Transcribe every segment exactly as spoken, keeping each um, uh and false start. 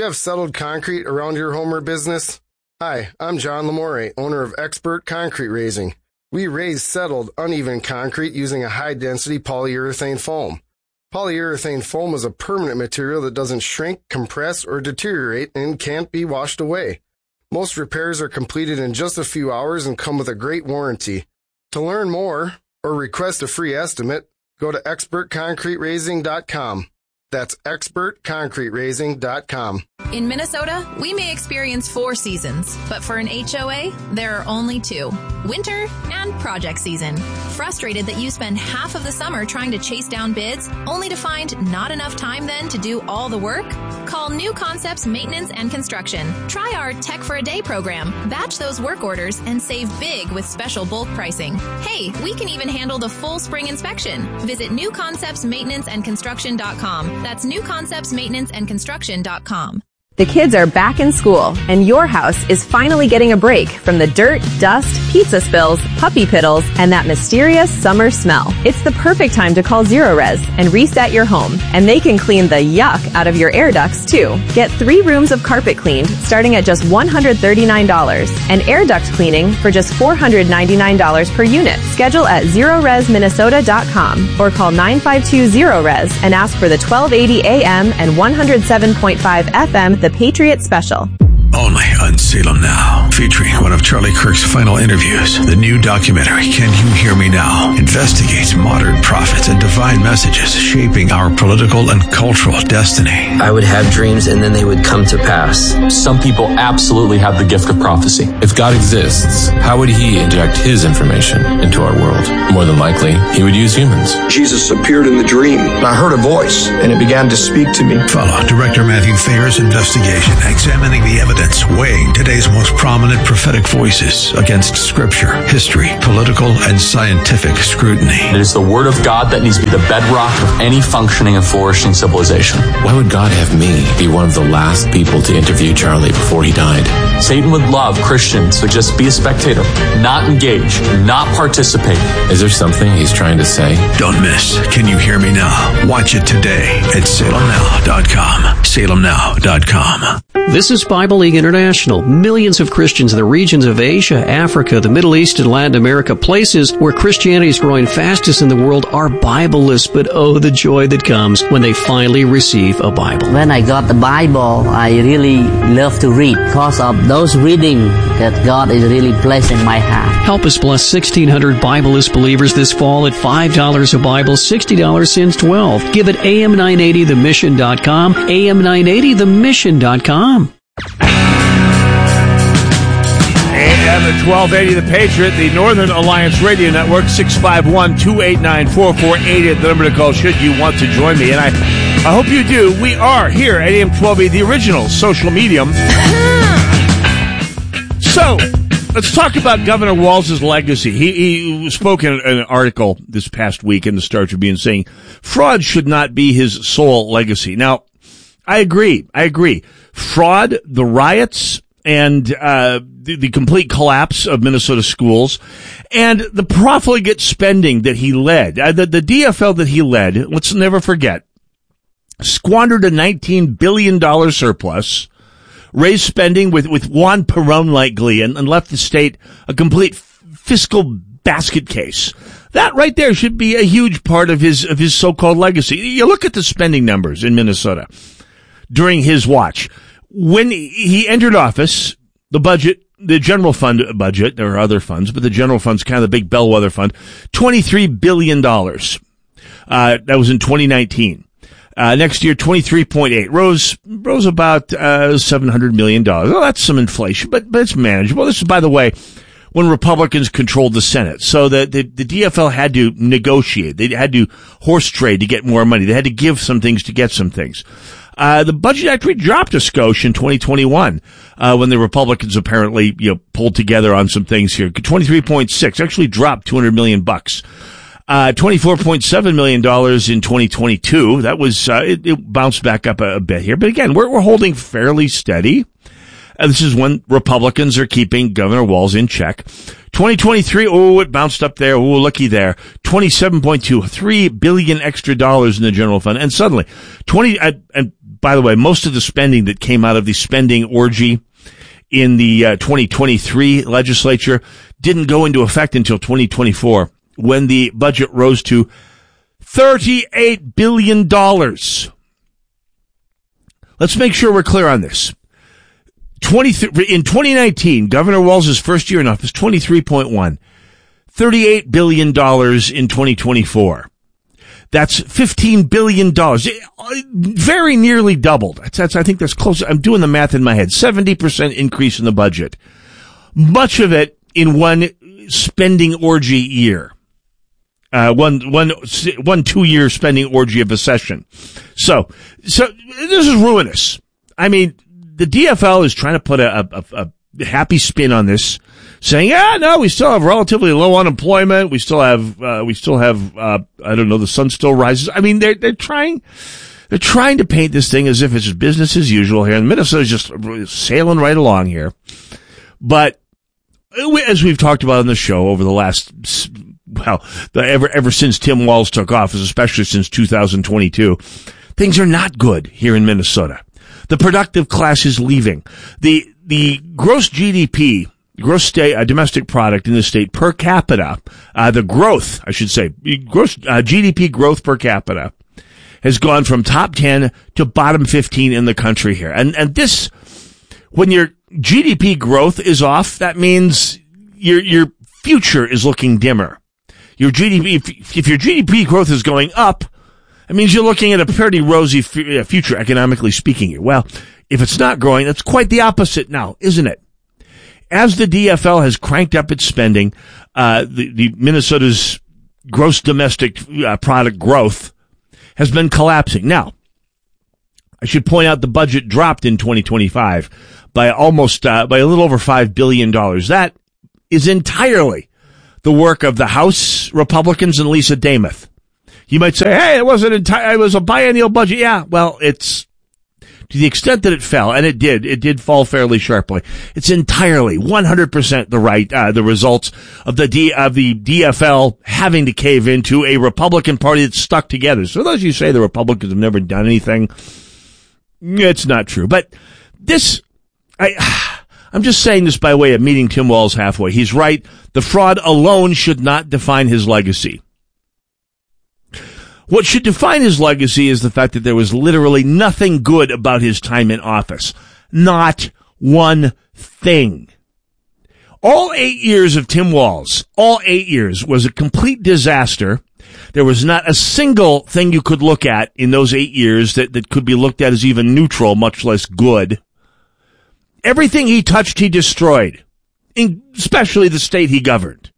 you have settled concrete around your home or business? Hi, I'm John Lamore, owner of Expert Concrete Raising. We raise settled, uneven concrete using a high-density polyurethane foam. Polyurethane foam is a permanent material that doesn't shrink, compress, or deteriorate and can't be washed away. Most repairs are completed in just a few hours and come with a great warranty. To learn more or request a free estimate, go to expert concrete raising dot com. That's expert concrete raising dot com. In Minnesota, we may experience four seasons, but for an H O A, there are only two: winter and project season. Frustrated that you spend half of the summer trying to chase down bids, only to find not enough time then to do all the work? Call New Concepts Maintenance and Construction. Try our Tech for a Day program. Batch those work orders and save big with special bulk pricing. Hey, we can even handle the full spring inspection. Visit new concepts maintenance and construction dot com. That's new concepts maintenance and construction dot com. The kids are back in school, and your house is finally getting a break from the dirt, dust, pizza spills, puppy piddles, and that mysterious summer smell. It's the perfect time to call Zerorez and reset your home, and they can clean the yuck out of your air ducts, too. Get three rooms of carpet cleaned starting at just one hundred thirty-nine dollars, and air duct cleaning for just four hundred ninety-nine dollars per unit. Schedule at zerorez minnesota dot com or call nine five two Zerorez and ask for the twelve eighty A M and one oh seven point five F M The Patriot Special. Only on Salem Now, featuring one of Charlie Kirk's final interviews. The new documentary, Can You Hear Me Now?, investigates modern prophets and divine messages shaping our political and cultural destiny. I would have dreams and then they would come to pass. Some people absolutely have the gift of prophecy. If God exists, how would he inject his information into our world? More than likely, he would use humans. Jesus appeared in the dream, and I heard a voice, and it began to speak to me. Follow Director Matthew Thayer's investigation, examining the evidence, weighing today's most prominent prophetic voices against scripture, history, political, and scientific scrutiny. It is the word of God that needs to be the bedrock of any functioning and flourishing civilization. Why would God have me be one of the last people to interview Charlie before he died? Satan would love Christians to just be a spectator, not engage, not participate. Is there something he's trying to say? Don't miss Can You Hear Me Now? Watch it today at salem now dot com. salem now dot com. This is Bible League International. Millions of Christians in the regions of Asia, Africa, the Middle East, and Latin America, places where Christianity is growing fastest in the world, are Bible-less, but oh, the joy that comes when they finally receive a Bible. When I got the Bible, I really love to read because of those reading that God is really placing my heart. Help us bless sixteen hundred Bible-less believers this fall at five dollars a Bible, sixty dollars since twelve. Give it A M nine eighty the mission dot com, A M nine eighty the mission dot com. A M twelve eighty The Patriot, the Northern Alliance Radio Network, six five one, two eight nine, four four eight eight, the number to call should you want to join me. And I, I hope you do. We are here at A M twelve eighty, the original social medium. So, let's talk about Governor Walz's legacy. He, he spoke in an article this past week in the Star Tribune saying fraud should not be his sole legacy. Now, I agree. I agree. Fraud, the riots, and uh the, the complete collapse of Minnesota schools, and the profligate spending that he led, uh, the, the D F L that he led, let's never forget, squandered a nineteen billion dollars surplus, raised spending with, with Juan Perón-like glee, and, and left the state a complete fiscal basket case. That right there should be a huge part of his of his so-called legacy. You look at the spending numbers in Minnesota during his watch. When he entered office, the budget, the general fund budget, there are other funds, but the general fund's kind of the big bellwether fund, twenty-three billion dollars. Uh, that was in twenty nineteen. Uh, next year, twenty-three point eight. Rose, rose about, uh, seven hundred million dollars. Well, that's some inflation, but, but it's manageable. This is, by the way, when Republicans controlled the Senate. So the, the, the D F L had to negotiate. They had to horse trade to get more money. They had to give some things to get some things. Uh, the budget actually dropped a skosh in twenty twenty-one, uh, when the Republicans apparently, you know, pulled together on some things here. twenty-three point six, actually dropped two hundred million bucks. Uh, twenty-four point seven million dollars in twenty twenty-two. That was, uh, it, it bounced back up a, a bit here. But again, we're, we're holding fairly steady. Uh, this is when Republicans are keeping Governor Walz in check. twenty twenty-three, oh, it bounced up there. Oh, looky there. twenty-seven point two, three billion extra dollars in the general fund. And suddenly, twenty, uh, and by the way, most of the spending that came out of the spending orgy in the uh, twenty twenty-three legislature didn't go into effect until twenty twenty-four, when the budget rose to thirty-eight billion dollars. Let's make sure we're clear on this. twenty in twenty nineteen, Governor Walz' first year in office, twenty-three point one. thirty-eight billion dollars in twenty twenty-four. That's fifteen billion dollars. Very nearly doubled. That's, that's, I think that's close. I'm doing the math in my head. seventy percent increase in the budget. Much of it in one spending orgy year. Uh, one, one, one two-year spending orgy of a session. So, so this is ruinous. I mean, the D F L is trying to put a, a, a happy spin on this, saying, "Yeah, no, we still have relatively low unemployment. We still have, uh, we still have, uh, I don't know, the sun still rises." I mean, they're they're trying, they're trying to paint this thing as if it's business as usual here, and Minnesota's just sailing right along here. But as we've talked about on the show over the last, well, the, ever ever since Tim Walz took office, especially since two thousand twenty-two, things are not good here in Minnesota. The productive class is leaving. The the gross G D P, gross state uh, domestic product in the state per capita, uh, the growth, I should say, gross uh, G D P growth per capita has gone from top ten to bottom fifteen in the country here. And and this, when your G D P growth is off, that means your your future is looking dimmer. Your G D P, if, if your G D P growth is going up, it means you're looking at a pretty rosy f- future, economically speaking. Well, if it's not growing, that's quite the opposite now, isn't it? As the D F L has cranked up its spending, uh, the, the Minnesota's gross domestic uh, product growth has been collapsing. Now, I should point out the budget dropped in twenty twenty-five by almost, uh, by a little over five billion dollars. That is entirely the work of the House Republicans and Lisa Damoth. You might say, hey, it wasn't entire, it was a biennial budget. Yeah, well, it's, to the extent that it fell, and it did, it did fall fairly sharply. It's entirely, one hundred percent the right, uh, the results of the D, of the D F L having to cave into a Republican Party that's stuck together. So those you say the Republicans have never done anything, it's not true. But this, I, I'm just saying this by way of meeting Tim Walz halfway. He's right. The fraud alone should not define his legacy. What should define his legacy is the fact that there was literally nothing good about his time in office. Not one thing. All eight years of Tim Walz, all eight years, was a complete disaster. There was not a single thing you could look at in those eight years that, that could be looked at as even neutral, much less good. Everything he touched, he destroyed, especially the state he governed.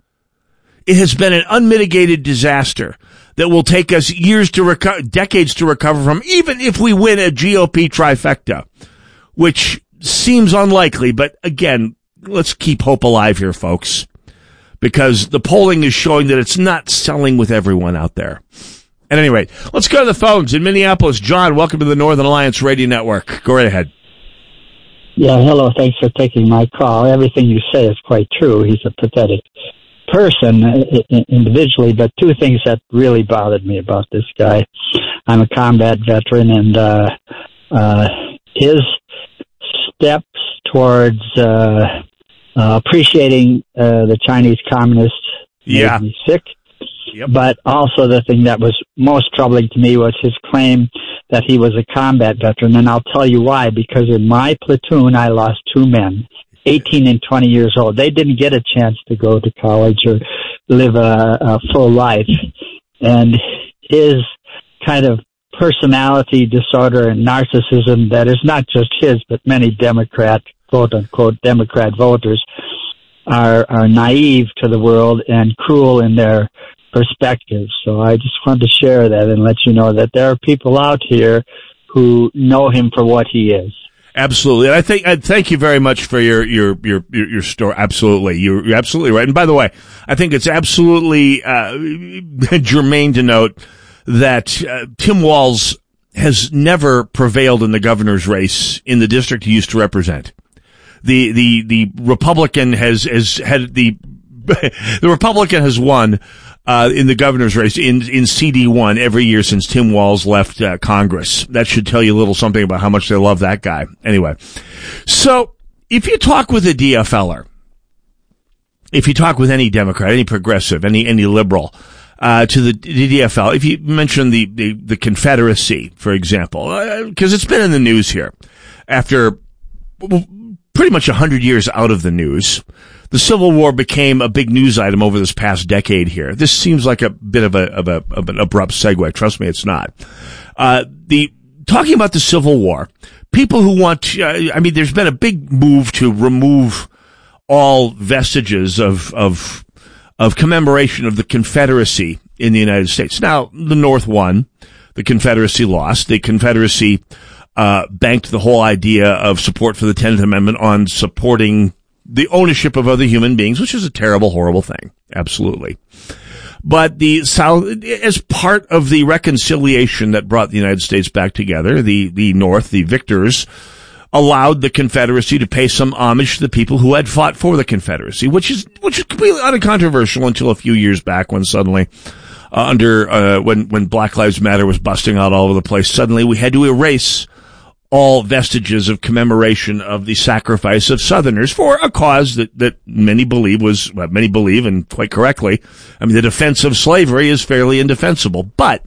It has been an unmitigated disaster that will take us years to recover, decades to recover from, even if we win a G O P trifecta, which seems unlikely. But again, let's keep hope alive here, folks, because the polling is showing that it's not selling with everyone out there. At any rate, let's go to the phones in Minneapolis. John, welcome to the Northern Alliance Radio Network. Go right ahead. Yeah, hello. Thanks for taking my call. Everything you say is quite true. He's a pathetic person individually, but two things that really bothered me about this guy. I'm a combat veteran, and uh, uh, his steps towards uh, uh, appreciating uh, the Chinese communists yeah. made me sick. Yep. But also the thing that was most troubling to me was his claim that he was a combat veteran, and I'll tell you why. Because in my platoon, I lost two men, eighteen and twenty years old. They didn't get a chance to go to college or live a, a full life. And his kind of personality disorder and narcissism that is not just his, but many Democrat, quote-unquote, Democrat voters are, are naive to the world and cruel in their perspective. So I just wanted to share that and let you know that there are people out here who know him for what he is. Absolutely. And I think, I thank you very much for your, your, your, your, your story. Absolutely. You're, you're absolutely right. And by the way, I think it's absolutely, uh, germane to note that, uh, Tim Walz has never prevailed in the governor's race in the district he used to represent. The, the, the Republican has, has had the, the Republican has won, uh, in the governor's race in, in C D one every year since Tim Walz left uh, Congress. That should tell you a little something about how much they love that guy. Anyway, so if you talk with a D F L er, if you talk with any Democrat, any progressive, any any liberal, uh, to the, the D F L, if you mention the, the, the Confederacy, for example, because uh, it's been in the news here, after pretty much a hundred years out of the news, the Civil War became a big news item over this past decade here. This seems like a bit of a, of a, of an abrupt segue. Trust me, it's not. Uh, the, talking about the Civil War, people who want, uh, I mean, there's been a big move to remove all vestiges of, of, of commemoration of the Confederacy in the United States. Now, the North won. The Confederacy lost. The Confederacy, uh, banked the whole idea of support for the tenth Amendment on supporting the ownership of other human beings, which is a terrible, horrible thing. Absolutely. But the South, as part of the reconciliation that brought the United States back together, the, the North, the victors, allowed the Confederacy to pay some homage to the people who had fought for the Confederacy, which is, which is completely uncontroversial until a few years back when suddenly, uh, under, uh, when, when Black Lives Matter was busting out all over the place, suddenly we had to erase all vestiges of commemoration of the sacrifice of Southerners for a cause that, that many believe was, well, many believe, and quite correctly, I mean, the defense of slavery is fairly indefensible. But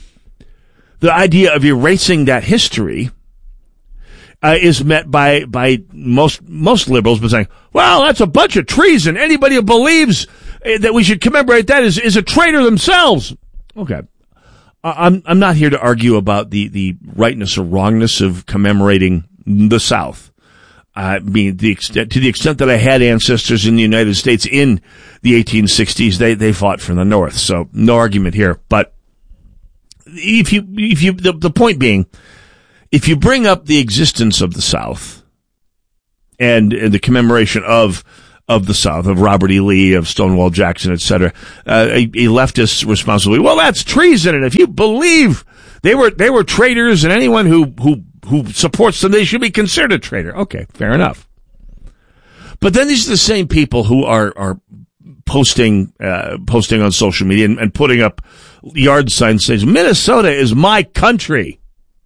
the idea of erasing that history Uh, is met by, by most, most liberals by saying, well, that's a bunch of treason. Anybody who believes uh, that we should commemorate that is, is a traitor themselves. Okay. Uh, I'm, I'm not here to argue about the, the rightness or wrongness of commemorating the South. I mean, the extent, to the extent that I had ancestors in the United States in the eighteen sixties, they, they fought for the North. So no argument here. But if you, if you, the, the point being, if you bring up the existence of the South and, and the commemoration of of the South, of Robert E. Lee, of Stonewall Jackson, et cetera, uh, a, a leftist responsibility, well, that's treason, and if you believe they were they were traitors, and anyone who who who supports them, they should be considered a traitor. Okay, fair enough. But then these are the same people who are are posting uh, posting on social media and, and putting up yard signs saying Minnesota is my country.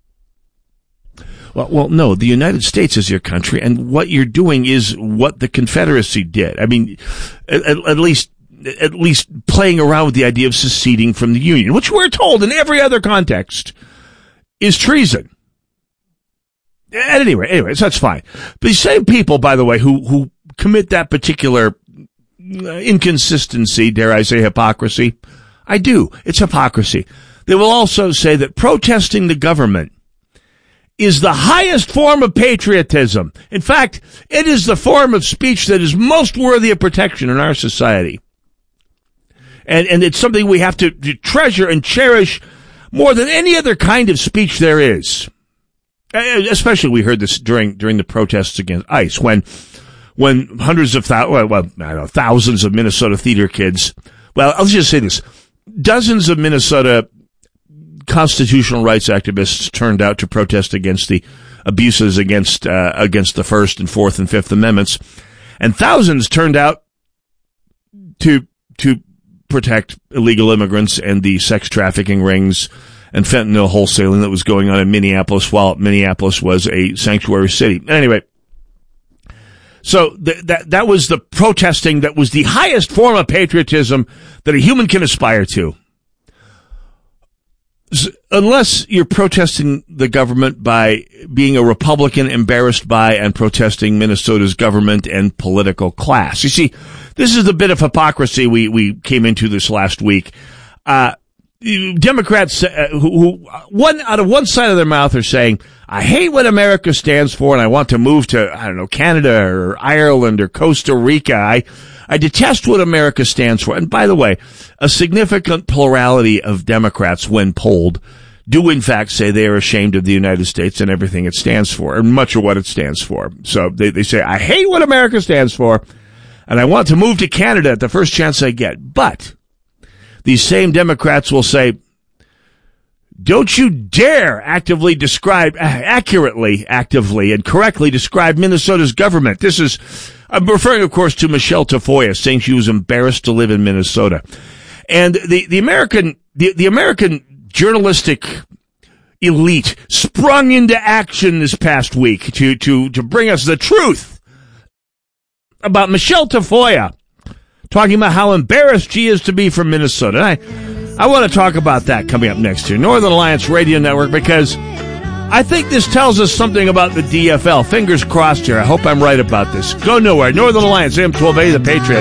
Well, well, no, the United States is your country, and what you're doing is what the Confederacy did. I mean, at, at least, at least playing around with the idea of seceding from the Union, which we're told in every other context is treason. At any rate, anyways, that's fine. But these same people, by the way, who, who commit that particular inconsistency, dare I say hypocrisy, I do. It's hypocrisy. They will also say that protesting the government is the highest form of patriotism. In fact, it is the form of speech that is most worthy of protection in our society. And, and it's something we have to, to treasure and cherish more than any other kind of speech there is. Especially we heard this during, during the protests against ICE when, when hundreds of thousands, well, well, I don't know, thousands of Minnesota theater kids, well, I'll just say this, dozens of Minnesota constitutional rights activists turned out to protest against the abuses against uh, against the First and Fourth and Fifth Amendments, and thousands turned out to to protect illegal immigrants and the sex trafficking rings and fentanyl wholesaling that was going on in Minneapolis while Minneapolis was a sanctuary city. Anyway, so th- that that was the protesting that was the highest form of patriotism that a human can aspire to. Unless you're protesting the government by being a Republican embarrassed by and protesting Minnesota's government and political class. You see, this is the bit of hypocrisy we, we came into this last week. Uh, Democrats uh, who, who, one out of one side of their mouth are saying, I hate what America stands for and I want to move to, I don't know, Canada or Ireland or Costa Rica. I, I detest what America stands for. And by the way, a significant plurality of Democrats, when polled, do in fact say they are ashamed of the United States and everything it stands for, and much of what it stands for. So they, they say, I hate what America stands for, and I want to move to Canada at the first chance I get. But these same Democrats will say, don't you dare actively describe, accurately, actively, and correctly describe Minnesota's government. This is, I'm referring, of course, to Michelle Tafoya, saying she was embarrassed to live in Minnesota. And the, the American, the, the American journalistic elite sprung into action this past week to, to, to bring us the truth about Michelle Tafoya, talking about how embarrassed she is to be from Minnesota. I, I want to talk about that coming up next year. Northern Alliance Radio Network, because I think this tells us something about the D F L. Fingers crossed here. I hope I'm right about this. Go nowhere. Northern Alliance, A M twelve eighty, The Patriot.